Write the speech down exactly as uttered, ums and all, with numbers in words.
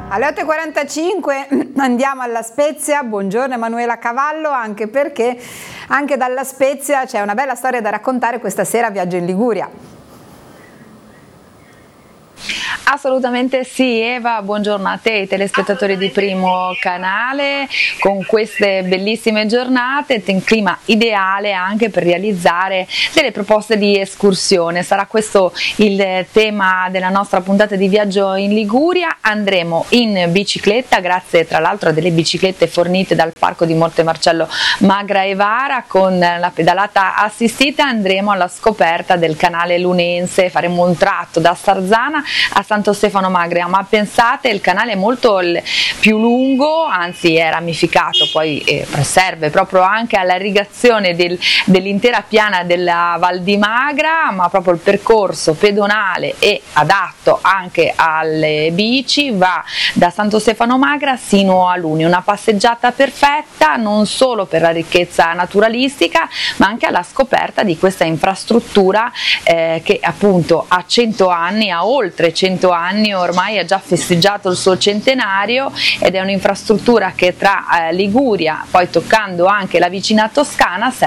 Alle otto e quarantacinque andiamo alla Spezia. Buongiorno Emanuela Cavallo, anche perché anche dalla Spezia c'è una bella storia da raccontare questa sera a Viaggio in Liguria. Assolutamente sì, Eva, buongiorno a te, telespettatori di Primo Canale, con queste bellissime giornate, in clima ideale anche per realizzare delle proposte di escursione. Sarà questo il tema della nostra puntata di Viaggio in Liguria. Andremo in bicicletta, grazie tra l'altro a delle biciclette fornite dal Parco di Montemarcello Magra e Vara, con la pedalata assistita andremo alla scoperta del canale lunense, faremo un tratto da Sarzana a Santo Stefano Magra, ma pensate, il canale è molto più lungo, anzi è ramificato, poi eh, serve proprio anche alla irrigazione del, dell'intera piana della Val di Magra, ma proprio il percorso pedonale e adatto anche alle bici va da Santo Stefano Magra sino a Luni, una passeggiata perfetta non solo per la ricchezza naturalistica ma anche alla scoperta di questa infrastruttura eh, che appunto ha cento anni, ha oltre cento anni ormai, ha già festeggiato il suo centenario ed è un'infrastruttura che tra eh, Liguria, poi toccando anche la vicina Toscana, serve